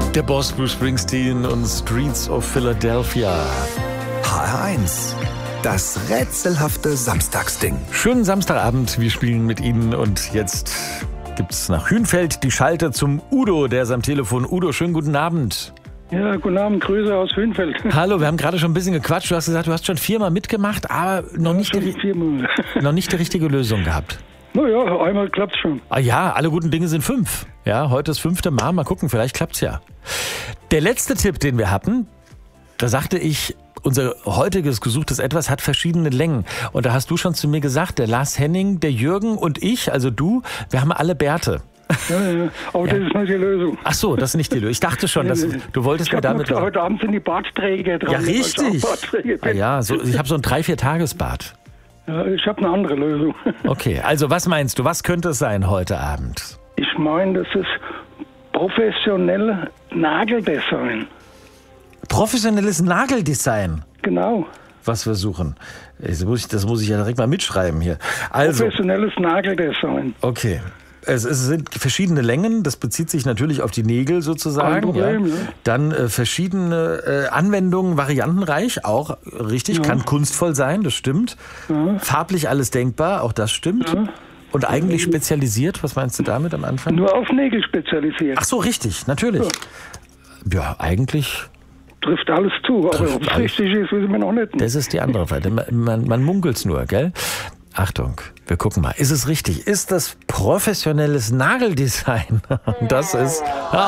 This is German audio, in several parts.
Der Boss Bruce Springsteen und Streets of Philadelphia. HR1, das rätselhafte Samstagsding. Schönen Samstagabend, wir spielen mit Ihnen und jetzt gibt's nach Hünfeld die Schalte zum Udo, der ist am Telefon. Udo, schönen guten Abend. Ja, guten Abend, Grüße aus Hünfeld. Hallo, wir haben gerade schon ein bisschen gequatscht. Du hast gesagt, du hast schon 4-mal mitgemacht, aber noch nicht die richtige Lösung gehabt. Naja, einmal klappt's schon. Ah ja, alle guten Dinge sind 5. Ja, heute ist 5. Mal. Mal gucken, vielleicht klappt's ja. Der letzte Tipp, den wir hatten, da sagte ich, unser heutiges gesuchtes Etwas hat verschiedene Längen. Und da hast du schon zu mir gesagt, der Lars Henning, der Jürgen und ich, also du, wir haben alle Bärte. Ja, aber das ist nicht die Lösung. Ach so, das ist nicht die Lösung. Ich dachte schon, dass du wolltest mir damit... Heute Abend sind die Bartträger dran. Ja, richtig. Ja, so, ich habe so ein 3-4-Tagesbad. Ja, ich habe eine andere Lösung. Okay, also was meinst du, was könnte es sein heute Abend? Ich meine, das ist professionelle Nageldesign. Professionelles Nageldesign? Genau. Was wir suchen. Das muss ich ja direkt mal mitschreiben hier. Also, professionelles Nageldesign. Okay. Es sind verschiedene Längen, das bezieht sich natürlich auf die Nägel sozusagen. Kein Problem, ja. Dann verschiedene Anwendungen, variantenreich, auch richtig, ja. Kann kunstvoll sein, das stimmt. Ja. Farblich alles denkbar, auch das stimmt. Ja. Und eigentlich spezialisiert, was meinst du damit am Anfang? Nur auf Nägel spezialisiert. Ach so, richtig, natürlich. Ja, eigentlich... Trifft alles zu, aber ob es richtig ist, wissen wir noch nicht. Das ist die andere Seite, man munkelt's nur, gell? Achtung, wir gucken mal. Ist es richtig? Ist das professionelles Nageldesign? Das ist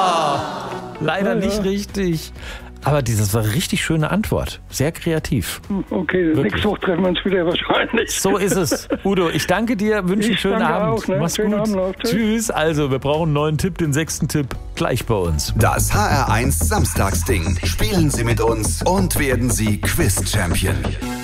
leider nicht richtig. Aber das war eine richtig schöne Antwort. Sehr kreativ. Okay, nächste Woche treffen wir uns wieder wahrscheinlich. So ist es. Udo, ich danke dir, wünsche einen schönen Abend. Auch, ne? Mach's schönen gut. Abend noch. Tschüss. Also, wir brauchen einen neuen Tipp, den 6. Tipp, gleich bei uns. Das HR1 Samstagsding. Spielen Sie mit uns und werden Sie Quiz-Champion.